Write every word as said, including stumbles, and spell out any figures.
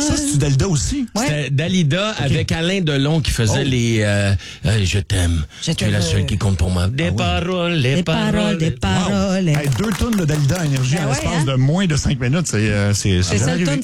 Ça, c'est-tu Dalida aussi? Ouais. C'était Dalida okay. avec Alain Delon qui faisait oh. les euh, euh, Je t'aime. Je tu es la seule qui compte pour moi. Des ah, paroles, oui. les des paroles, paroles. des paroles. Wow. Hey, deux tonnes de Dalida Énergie ben en ouais, l'espace hein? de moins de cinq minutes. C'est, euh, c'est, c'est ça le